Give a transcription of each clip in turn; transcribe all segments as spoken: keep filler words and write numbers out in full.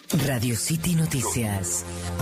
Radio City Noticias.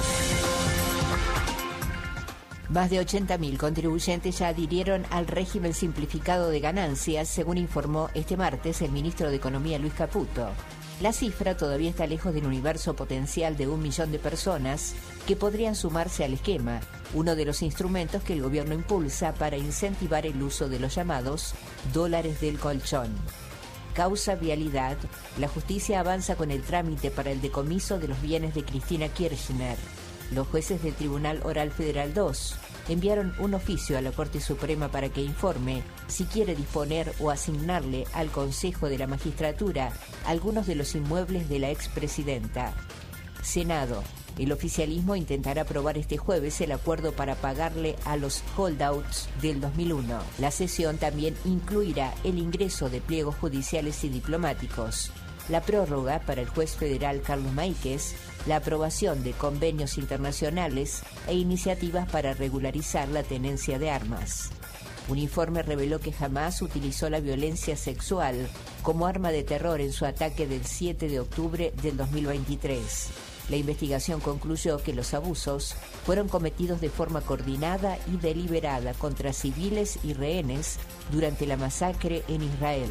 Más de ochenta mil contribuyentes ya adhirieron al régimen simplificado de ganancias, según informó este martes el ministro de Economía Luis Caputo. La cifra todavía está lejos del universo potencial de un millón de personas que podrían sumarse al esquema, uno de los instrumentos que el gobierno impulsa para incentivar el uso de los llamados dólares del colchón. Causa vialidad, la justicia avanza con el trámite para el decomiso de los bienes de Cristina Kirchner. Los jueces del Tribunal Oral Federal dos enviaron un oficio a la Corte Suprema para que informe si quiere disponer o asignarle al Consejo de la Magistratura algunos de los inmuebles de la expresidenta. Senado. El oficialismo intentará aprobar este jueves el acuerdo para pagarle a los holdouts del dos mil uno. La sesión también incluirá el ingreso de pliegos judiciales y diplomáticos, la prórroga para el juez federal Carlos Maíquez, la aprobación de convenios internacionales e iniciativas para regularizar la tenencia de armas. Un informe reveló que Hamás utilizó la violencia sexual como arma de terror en su ataque del siete de octubre del dos mil veintitrés. La investigación concluyó que los abusos fueron cometidos de forma coordinada y deliberada contra civiles y rehenes durante la masacre en Israel.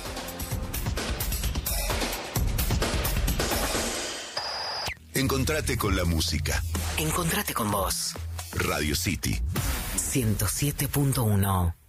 Encontrate con la música. Encontrate con vos. Radio City ciento siete punto uno.